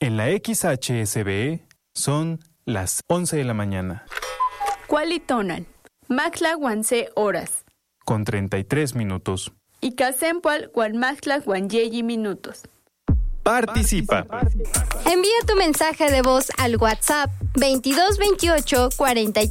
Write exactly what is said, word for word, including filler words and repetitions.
En la X H S B son las once de la mañana. Cualitonan, Maxtla Guanse horas. Con treinta y tres minutos. Y Casempual Guan Maxtla Guan Yeyi minutos. Participa. Envía tu mensaje de voz al WhatsApp veintidós veintiocho cuarenta